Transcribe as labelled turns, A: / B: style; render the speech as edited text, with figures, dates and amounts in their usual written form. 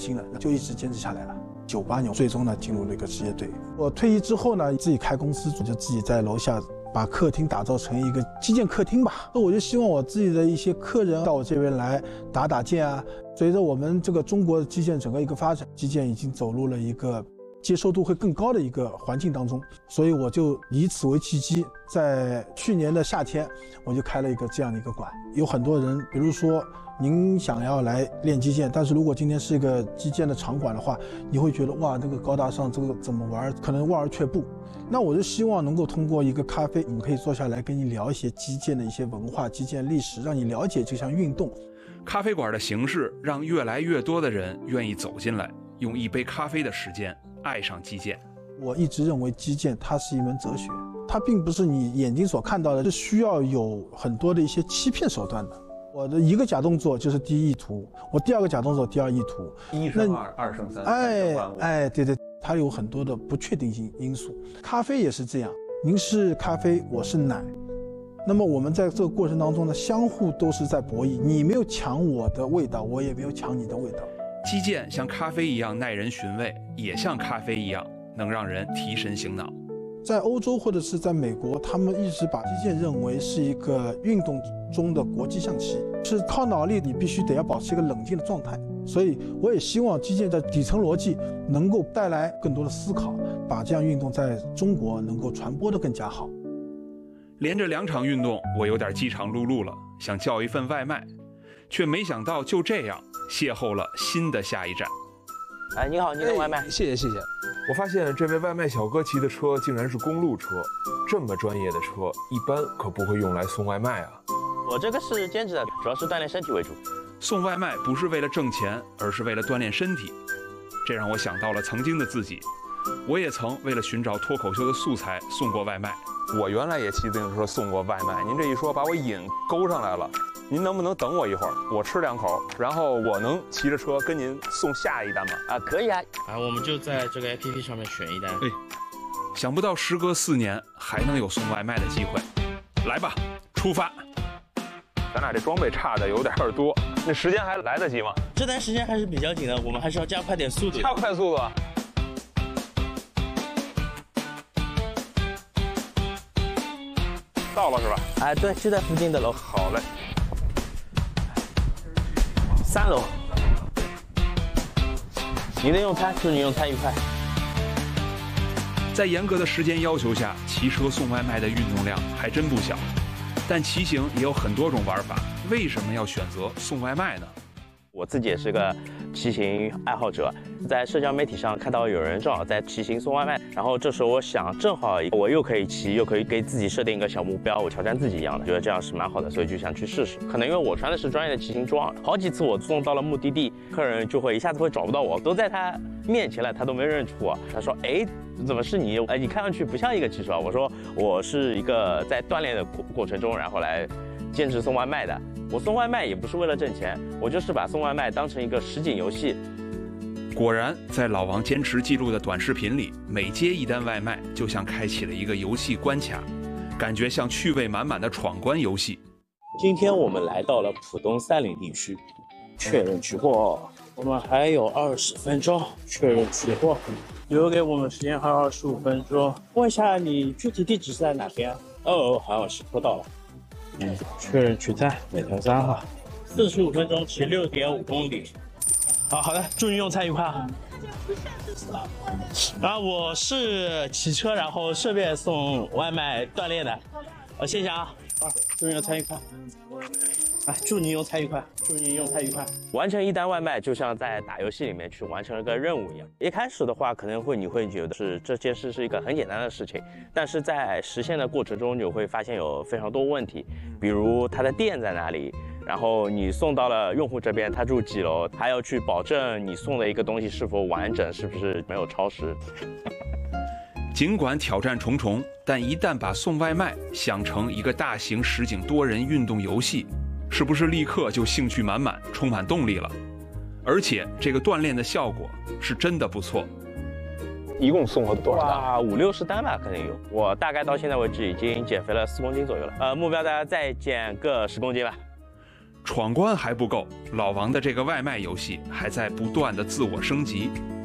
A: 心了，就一直坚持下来了。98年最终呢进入了一个职业队。我退役之后呢，自己开公司，就自己在楼下把客厅打造成一个击剑客厅吧。我就希望我自己的一些客人到我这边来打剑啊。随着我们这个中国的击剑整个一个发展，击剑已经走入了一个接受度会更高的一个环境当中，所以我就以此为契机，在去年的夏天，我就开了一个这样的一个馆。有很多人，比如说您想要来练击剑，但是如果今天是一个击剑的场馆的话，你会觉得哇，这个高大上，这个怎么玩，可能望而却步。那我就希望能够通过一个咖啡，我们可以坐下来跟你聊一些击剑的一些文化、击剑历史，让你了解这项运动。
B: 咖啡馆的形式让越来越多的人愿意走进来，用一杯咖啡的时间爱上击剑。
A: 我一直认为击剑它是一门哲学，它并不是你眼睛所看到的，是需要有很多的一些欺骗手段的。我的一个假动作就是第一意图，我第二个假动作第二意图，
C: 一胜二，二胜三，
A: 对，它有很多的不确定性因素。咖啡也是这样，您是咖啡，我是奶，那么我们在这个过程当中呢，相互都是在博弈，你没有抢我的味道，我也没有抢你的味道。
B: 击剑像咖啡一样耐人寻味，也像咖啡一样能让人提神醒脑。
A: 在欧洲或者是在美国，他们一直把击剑认为是一个运动中的国际象棋，是靠脑力，你必须得要保持一个冷静的状态。所以我也希望击剑的底层逻辑能够带来更多的思考，把这样运动在中国能够传播得更加好。
B: 连着2场运动，我有点饥肠辘辘了，想叫一份外卖，却没想到就这样邂逅了新的下一站。
D: 哎，你好，您的外卖。
E: 谢谢。我发现这位外卖小哥骑的车竟然是公路车，这么专业的车，一般可不会用来送外卖啊。
D: 我这个是兼职的，主要是锻炼身体为主。
B: 送外卖不是为了挣钱，而是为了锻炼身体。这让我想到了曾经的自己，我也曾为了寻找脱口秀的素材送过外卖。
F: 我原来也骑自行车送过外卖，您这一说把我瘾勾上来了。您能不能等我一会儿，我吃2口，然后我能骑着车跟您送下一单吗？
D: 啊，可以啊。
G: 我们就在这个 APP 上面选一单。
B: 想不到时隔4年还能有送外卖的机会，来吧，出发。
F: 咱俩这装备差的有点多，那时间还来得及吗？
G: 这单时间还是比较紧的，我们还是要加快点速度。
F: 加快速度啊！到了是吧？
D: 哎，对，就在附近的楼。
F: 好嘞。
D: 3楼。您的用餐，祝您用餐愉快。
B: 在严格的时间要求下，骑车送外卖的运动量还真不小。但骑行也有很多种玩法，为什么要选择送外卖呢？
D: 我自己也是个骑行爱好者，在社交媒体上看到有人正好在骑行送外卖，然后这时候我想，正好我又可以骑，又可以给自己设定一个小目标，我挑战自己一样的，觉得这样是蛮好的，所以就想去试试。可能因为我穿的是专业的骑行装，好几次我送到了目的地，客人就会一下子会找不到我，都在他面前了，他都没认出我。他说：“哎，怎么是你？你看上去不像一个骑手。”我说：“我是一个在锻炼的过程中，然后来兼职送外卖的。我送外卖也不是为了挣钱，我就是把送外卖当成一个实景游戏。”
B: 果然，在老王坚持记录的短视频里，每接一单外卖，就像开启了一个游戏关卡，感觉像趣味满满的闯关游戏。
G: 今天我们来到了浦东三林地区，确认取货，我们还有20分钟确认取货，留给我们时间还有25分钟。问一下，你具体地址是在哪边？好像是拖到了。确认取餐，每条3号，45分钟骑6.5公里。好的，祝您用餐愉快啊！我是骑车，然后顺便送外卖锻炼的。谢谢啊！祝您用餐愉快。祝您用餐愉快，祝您用餐愉快。
D: 完成一单外卖，就像在打游戏里面去完成了个任务一样。一开始的话，可能你会觉得这件事是一个很简单的事情，但是在实现的过程中，你会发现有非常多问题，比如它的店在哪里，然后你送到了用户这边，他住几楼，还要去保证你送的一个东西是否完整，是不是没有超时。
B: 尽管挑战重重，但一旦把送外卖想成一个大型实景多人运动游戏，是不是立刻就兴趣满满，充满动力了？而且这个锻炼的效果是真的不错。
F: 一共送了多少单
D: ？50-60单吧，可能有。我大概到现在为止已经减肥了4公斤左右了。目标大家再减个10公斤吧。
B: 闯关还不够，老王的这个外卖游戏还在不断的自我升级。